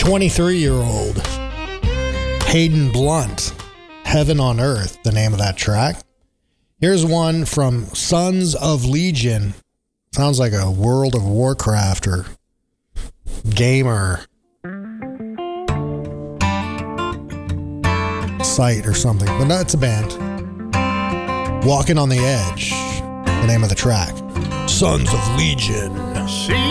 23-year-old Hayden Blunt, Heaven on Earth, the name of that track. Here's one from Sons of Legion. Sounds like a World of Warcraft or gamer site or something, but no, it's a band. Walking on the Edge, the name of the track. Sons of Legion.